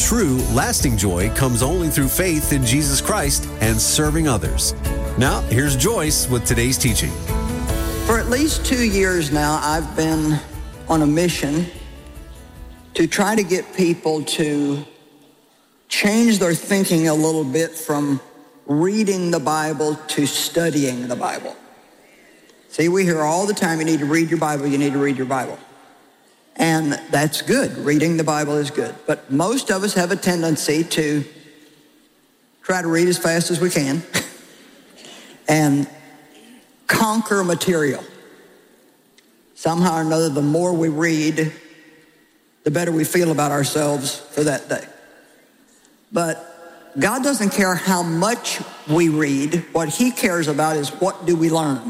true, lasting joy comes only through faith in Jesus Christ and serving others. Now, here's Joyce with today's teaching. For at least 2 years now, I've been on a mission to try to get people to change their thinking a little bit from reading the Bible to studying the Bible. See, we hear all the time, you need to read your Bible, you need to read your Bible. And that's good. Reading the Bible is good. But most of us have a tendency to try to read as fast as we can and conquer material. Somehow or another, the more we read, the better we feel about ourselves for that day. But God doesn't care how much we read. What he cares about is what do we learn.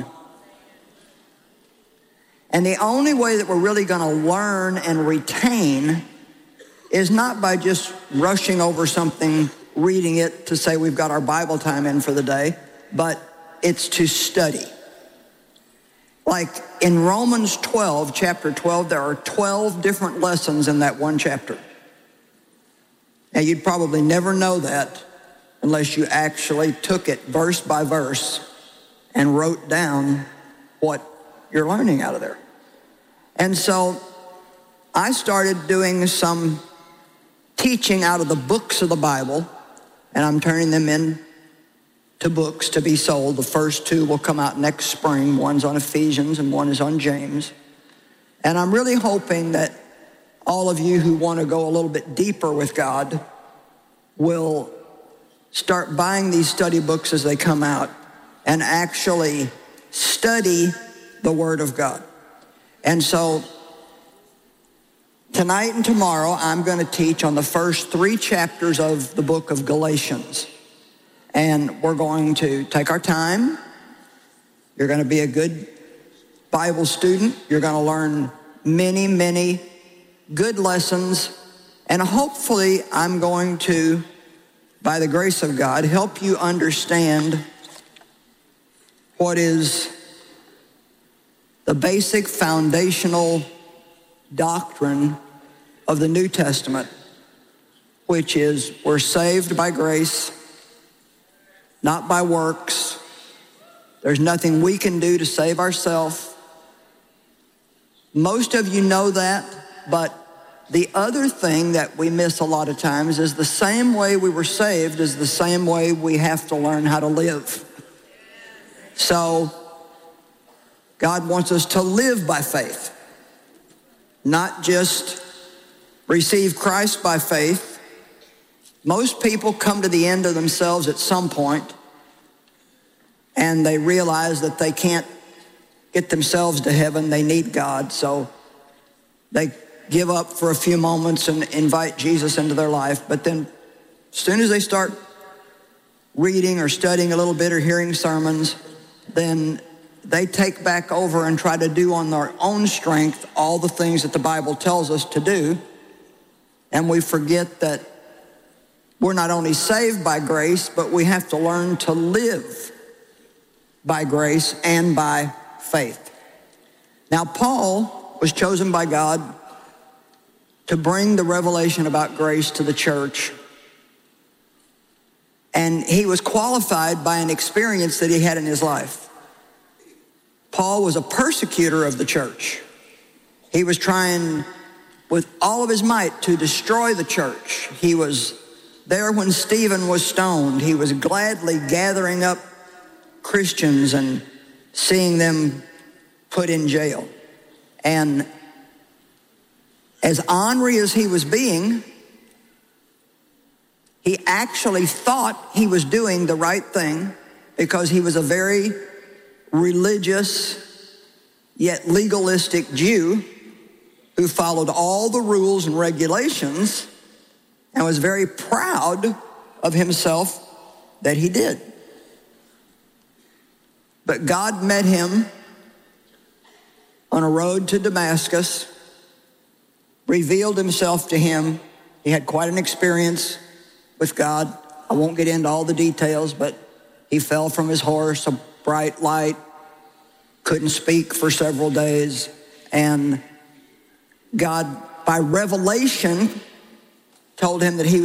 And the only way that we're really going to learn and retain is not by just rushing over something, reading it to say we've got our Bible time in for the day, but it's to study. Like in Romans 12, chapter 12, there are 12 different lessons in that one chapter. Now, you'd probably never know that unless you actually took it verse by verse and wrote down what you're learning out of there. And so I started doing some teaching out of the books of the Bible, and I'm turning them into books to be sold. The first two will come out next spring. One's on Ephesians and one is on James. And I'm really hoping that all of you who want to go a little bit deeper with God will start buying these study books as they come out and actually study the Word of God. And so tonight and tomorrow, I'm going to teach on the first 3 chapters of the book of Galatians. And we're going to take our time. You're going to be a good Bible student. You're going to learn many, many good lessons. And hopefully, I'm going to, by the grace of God, help you understand what is the basic foundational doctrine of the New Testament, which is we're saved by grace, not by works. There's nothing we can do to save ourselves. Most of you know that, but the other thing that we miss a lot of times is the same way we were saved is the same way we have to learn how to live. So God wants us to live by faith, not just receive Christ by faith. Most people come to the end of themselves at some point, and they realize that they can't get themselves to heaven. They need God, so they give up for a few moments and invite Jesus into their life. But then as soon as they start reading or studying a little bit or hearing sermons, then they take back over and try to do on their own strength all the things that the Bible tells us to do. And we forget that we're not only saved by grace, but we have to learn to live by grace and by faith. Now, Paul was chosen by God to bring the revelation about grace to the church. And he was qualified by an experience that he had in his life. Paul was a persecutor of the church. He was trying with all of his might to destroy the church. He was there when Stephen was stoned. He was gladly gathering up Christians and seeing them put in jail. And as ornery as he was being, he actually thought he was doing the right thing because he was a very religious yet legalistic Jew who followed all the rules and regulations and was very proud of himself that he did. But God met him on a road to Damascus, revealed himself to him. He had quite an experience with God. I won't get into all the details, but he fell from his horse, a bright light, couldn't speak for several days, and God, by revelation, told him that he